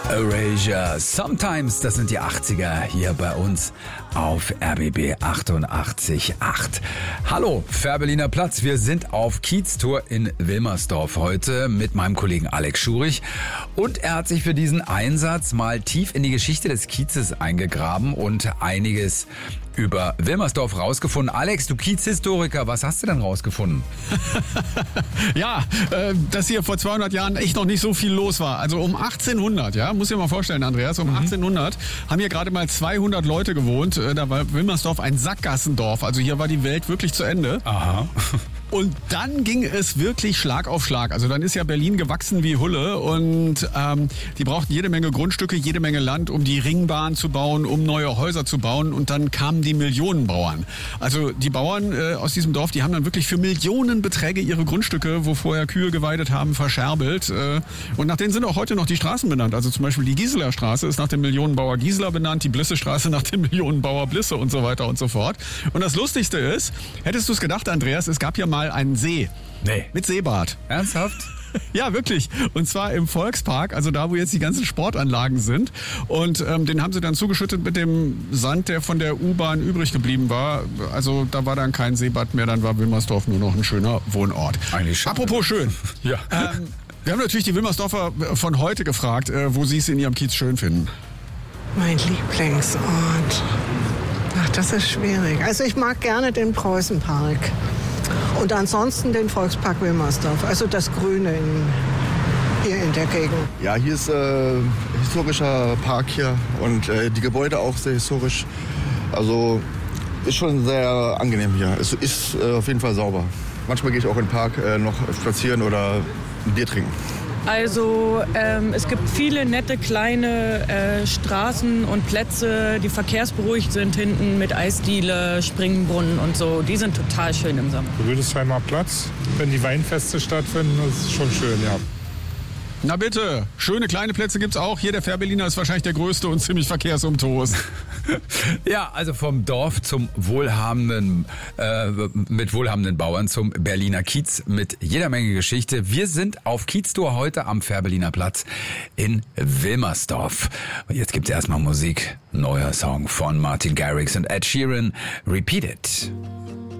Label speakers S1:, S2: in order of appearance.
S1: Erasure, Sometimes, das sind die 80er hier bei uns auf RBB 88.8. Hallo, Fährberliner Platz, wir sind auf Kieztour in Wilmersdorf heute mit meinem Kollegen Alex Schurich und er hat sich für diesen Einsatz mal tief in die Geschichte des Kiezes eingegraben und einiges über Wilmersdorf rausgefunden. Alex, du Kiezhistoriker, was hast du denn rausgefunden?
S2: Ja, dass hier vor 200 Jahren echt noch nicht so viel los war. Also um 1800, ja, muss dir mal vorstellen, Andreas, um 1800 haben hier gerade mal 200 Leute gewohnt. Da war Wilmersdorf ein Sackgassendorf. Also hier war die Welt wirklich zu Ende.
S1: Aha.
S2: Und dann ging es wirklich Schlag auf Schlag. Also dann ist ja Berlin gewachsen wie Hulle und die brauchten jede Menge Grundstücke, jede Menge Land, um die Ringbahn zu bauen, um neue Häuser zu bauen. Und dann kamen die Millionenbauern. Also die Bauern aus diesem Dorf, die haben dann wirklich für Millionenbeträge ihre Grundstücke, wo vorher Kühe geweidet haben, verscherbelt. Und nach denen sind auch heute noch die Straßen benannt. Also zum Beispiel die Gieseler Straße ist nach dem Millionenbauer Gieseler benannt, die Blissestraße nach dem Millionenbauer Blisse und so weiter und so fort. Und das Lustigste ist, hättest du es gedacht, Andreas, es gab ja mal einen See.
S1: Nee.
S2: Mit Seebad.
S1: Ernsthaft?
S2: Ja, wirklich. Und zwar im Volkspark, also da, wo jetzt die ganzen Sportanlagen sind. Und den haben sie dann zugeschüttet mit dem Sand, der von der U-Bahn übrig geblieben war. Also da war dann kein Seebad mehr, dann war Wilmersdorf nur noch ein schöner Wohnort.
S1: Eigentlich schade.
S2: Apropos schön.
S1: Ja.
S2: Wir haben natürlich die Wilmersdorfer von heute gefragt, wo sie es in ihrem Kiez schön finden.
S3: Mein Lieblingsort. Ach, das ist schwierig. Also ich mag gerne den Preußenpark. Und ansonsten den Volkspark Wilmersdorf, also das Grüne hier in der Gegend.
S4: Ja, hier ist historischer Park hier und die Gebäude auch sehr historisch. Also ist schon sehr angenehm hier. Es ist auf jeden Fall sauber. Manchmal gehe ich auch in den Park noch spazieren oder ein Bier trinken.
S5: Also es gibt viele nette kleine Straßen und Plätze, die verkehrsberuhigt sind hinten mit Eisdiele, Springbrunnen und so. Die sind total schön im Sommer.
S6: Rüdesheimer Platz, wenn die Weinfeste stattfinden, das ist schon schön, ja.
S2: Na bitte, schöne kleine Plätze gibt's auch. Hier der Fährberliner ist wahrscheinlich der größte und ziemlich verkehrsumtost.
S1: Ja, also vom Dorf zum wohlhabenden, mit wohlhabenden Bauern zum Berliner Kiez mit jeder Menge Geschichte. Wir sind auf Kieztour heute am Fährberliner Platz in Wilmersdorf. Und jetzt gibt's erstmal Musik. Neuer Song von Martin Garrix und Ed Sheeran. Repeat It.